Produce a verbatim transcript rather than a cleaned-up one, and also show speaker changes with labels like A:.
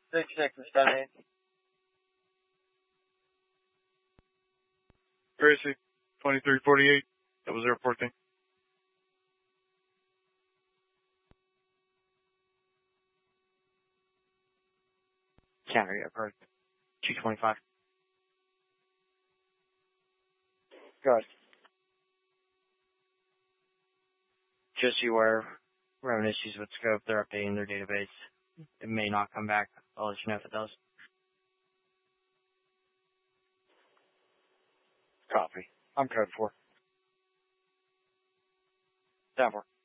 A: Six six is seven.
B: Tracy, twenty-three forty-eight. That was airport thing.
C: Counter airport. two twenty-five.
A: Good.
C: Just you aware, we're having issues with scope. They're updating their database. It may not come back. I'll let you know if it does.
A: Copy. I'm code four. Down four.